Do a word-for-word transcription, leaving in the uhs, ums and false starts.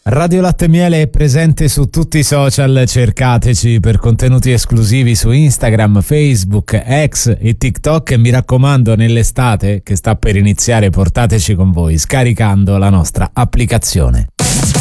Radio Latte e Miele è presente su tutti i social, cercateci per contenuti esclusivi su Instagram, Facebook, X e TikTok e mi raccomando, nell'estate che sta per iniziare portateci con voi scaricando la nostra applicazione.